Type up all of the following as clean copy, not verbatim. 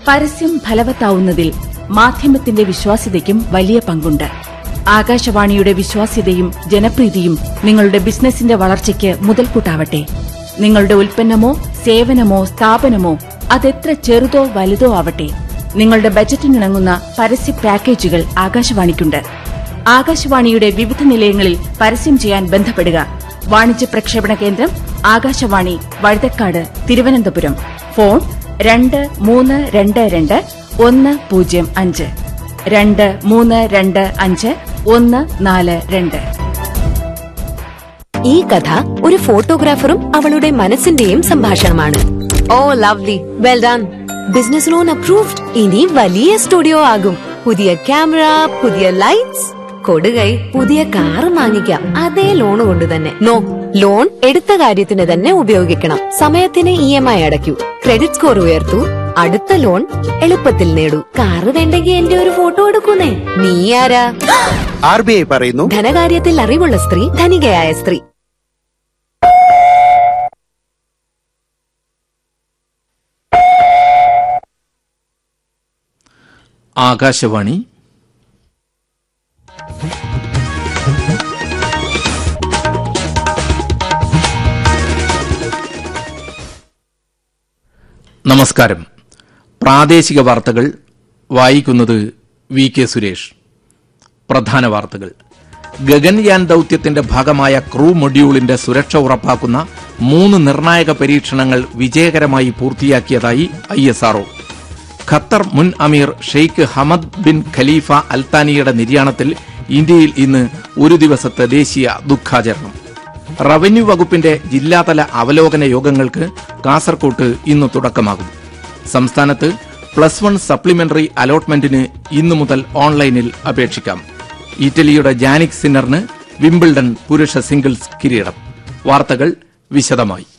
പരസ്യം ഫലവത്താവുന്നതിൽ മാധ്യമത്തിന്റെ വിശ്വാസ്യതയ്ക്കും വലിയ പങ്കുണ്ട്. ആകാശവാണിയുടെ വിശ്വാസ്യതയും ജനപ്രീതിയും നിങ്ങളുടെ ബിസിനസിന്റെ വളർച്ചയ്ക്ക് മുതൽക്കൂട്ടാവട്ടെ. നിങ്ങളുടെ ഉൽപ്പന്നമോ സേവനമോ സ്ഥാപനമോ അതെത്ര ചെറുതോ വലുതോ ആവട്ടെ, നിങ്ങളുടെ ബജറ്റിനിണങ്ങുന്ന പരസ്യ പാക്കേജുകൾ ആകാശവാണിക്കുണ്ട്. ആകാശവാണിയുടെ വിവിധ നിലയങ്ങളിൽ പരസ്യം ചെയ്യാൻ ബന്ധപ്പെടുക. വാണിജ്യ പ്രക്ഷേപണ കേന്ദ്രം ആകാശവാണി, വഴുതക്കാട്, തിരുവനന്തപുരം. ഫോൺ 2322 105 2325 142. ഈ കഥ ഒരു ഫോട്ടോഗ്രാഫറും അവളുടെ മനസ്സിന്റെയും സംഭാഷണമാണ്. ഓ lovely, well done. Business loan approved. ഇനി വലിയ സ്റ്റുഡിയോ ആകും. പുതിയ ക്യാമറ, പുതിയ ലൈറ്റ്സ്, കൊടുകൈ, പുതിയ കാറ് വാങ്ങിക്കാം. അതേ ലോൺ കൊണ്ട് തന്നെ. നോ, ലോൺ എടുത്ത കാര്യത്തിന് തന്നെ ഉപയോഗിക്കണം. സമയത്തിന് EMI അടയ്ക്കൂ, ക്രെഡിറ്റ് സ്കോർ ഉയർത്തൂ, അടുത്ത ലോൺ എളുപ്പത്തിൽ നേടൂ. കാറ് വേണ്ടെങ്കിൽ എന്റെ ഒരു ഫോട്ടോ എടുക്കുന്നേ. നീ ആരാ? RBI പറയുന്നു, ധനകാര്യത്തിൽ അറിവുള്ള സ്ത്രീ ധനികയായ സ്ത്രീ. ആകാശവാണി. നമസ്കാരം. പ്രാദേശിക വാർത്തകൾ വായിക്കുന്നത് VK സുരേഷ്. പ്രധാന വാർത്തകൾ. ഗഗൻയാൻ ദൌത്യത്തിന്റെ ഭാഗമായ ക്രൂ മൊഡ്യൂളിന്റെ സുരക്ഷ ഉറപ്പാക്കുന്ന 3 നിർണായക പരീക്ഷണങ്ങൾ വിജയകരമായി പൂർത്തിയാക്കിയതായി ISRO. ഖത്തർ മുൻ അമീർ ഷെയ്ഖ് ഹമദ് ബിൻ ഖലീഫ അൽത്താനിയുടെ നിര്യാണത്തിൽ ഇന്ത്യയിൽ ഇന്ന് ഒരു ദിവസത്തെ ദേശീയ ദുഃഖാചരണം. റവന്യൂ വകുപ്പിന്റെ ജില്ലാതല അവലോകന യോഗങ്ങൾക്ക് കാസർകോട്ട് ഇന്ന് തുടക്കമാകും. സംസ്ഥാനത്ത് +1 സപ്ലിമെന്ററി അലോട്ട്മെന്റിന് ഇന്നു മുതൽ ഓൺലൈനിൽ അപേക്ഷിക്കാം. ഇറ്റലിയുടെ ജാനിക് സിന്നറിന് വിംബിൾഡൺ പുരുഷ സിംഗിൾസ് കിരീടം. വാർത്തകൾ വിശദമായി.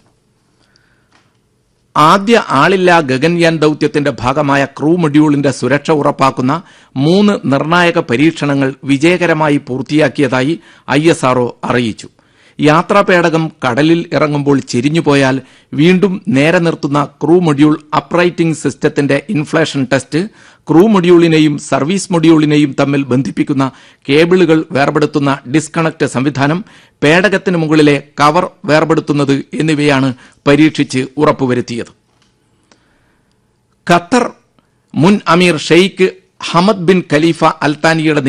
ആദ്യ ആളില്ലാ ഗഗൻയാൻ ദൌത്യത്തിന്റെ ഭാഗമായ ക്രൂ മൊഡ്യൂളിന്റെ സുരക്ഷ ഉറപ്പാക്കുന്ന 3 നിർണായക പരീക്ഷണങ്ങൾ വിജയകരമായി പൂർത്തിയാക്കിയതായി ISRO അറിയിച്ചു. യാത്രാപേടകം കടലിൽ ഇറങ്ങുമ്പോൾ ചെരിഞ്ഞുപോയാൽ വീണ്ടും നേരെ നിർത്തുന്ന ക്രൂ മൊഡ്യൂൾ അപ്രൈറ്റിംഗ് സിസ്റ്റത്തിന്റെ ഇൻഫ്ലേഷൻ ടെസ്റ്റ്, ക്രൂ മൊഡ്യൂളിനെയും സർവീസ് മൊഡ്യൂളിനെയും തമ്മിൽ ബന്ധിപ്പിക്കുന്ന കേബിളുകൾ വേർപെടുത്തുന്ന ഡിസ്കണക്ട് സംവിധാനം, പേടകത്തിന് മുകളിലെ കവർ വേർപെടുത്തുന്നത് എന്നിവയാണ് പരീക്ഷിച്ച് ഉറപ്പുവരുത്തിയത്. ഖത്തർ മുൻ അമീർ ഷെയ്ഖ് ഹമദ് ബിൻ ഖലീഫ അൽത്താനിയുടെ